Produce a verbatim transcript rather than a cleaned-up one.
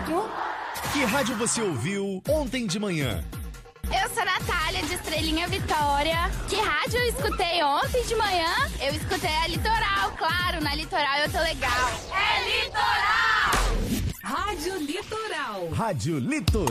quatro. Que rádio você ouviu ontem de manhã? Eu sou a Natália, de Estrelinha Vitória. Que rádio eu escutei ontem de manhã? Eu escutei a Litoral, claro, na Litoral eu tô legal. É Litoral! Rádio Litoral. Rádio Litoral.